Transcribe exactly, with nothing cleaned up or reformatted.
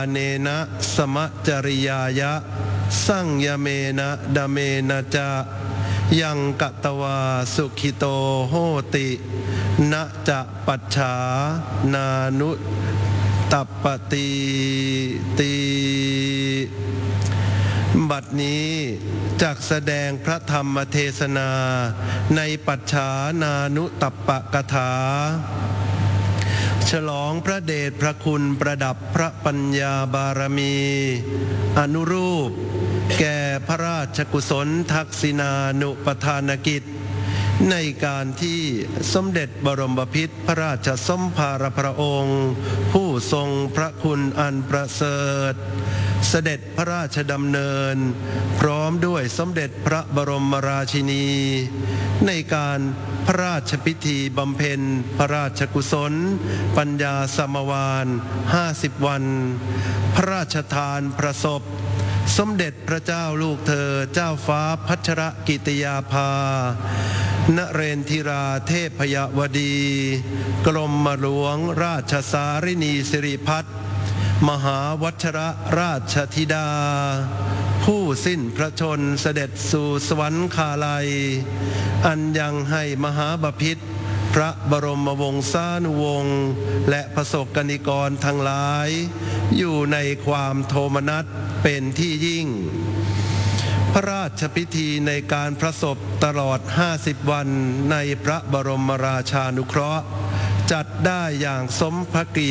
เนนะสมจริยายะสังยเมนะดเมนะจะยังกตวาสุขิโตโหตินะจะปัจฉานานุตัปปติติบัดนี้จักแสดงพระธรรมเทศนาในปัจฉานานุตัปปกถาฉลองพระเดชพระคุณประดับพระปัญญาบารมีอนุรูปแก่พระราชกุศลทักษิณานุปทานกิจในการที่สมเด็จบรมพิตรพระราชสมภารพระองค์ผู้ทรงพระคุณอันประเสริฐเสด็จพระราชดำเนินพร้อมด้วยสมเด็จพระบรมราชินีในการพระราชพิธีบำเพ็ญพระราชกุศลปัญญาสมวานห้าสิบวันพระราชทานประสบสมเด็จพระเจ้าลูกเธอเจ้าฟ้าพัชรกิติยาภานเรนทิราเทพยวดีกรมหลวงราชสารินีสิริพัฒน์มหาวัชรราชธิดาผู้สิ้นพระชนเสด็จสู่สวรรคาลัยอันยังให้มหาบพิตรพระบรมวงศานุวงศ์และประสบกนิกรทั้งหลายอยู่ในความโทมนัสเป็นที่ยิ่งพระราชพิธีในการพระศพตลอดห้าสิบวันในพระบรมราชานุเคราะห์จัดได้อย่างสมพระเกียรติ